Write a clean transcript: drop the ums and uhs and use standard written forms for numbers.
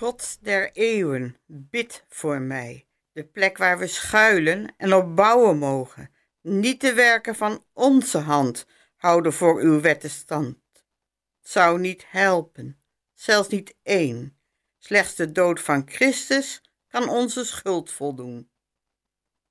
God der eeuwen, bid voor mij, de plek waar we schuilen en op bouwen mogen. Niet de werken van onze hand houden voor uw wetten stand. Het zou niet helpen, zelfs niet één. Slechts de dood van Christus kan onze schuld voldoen.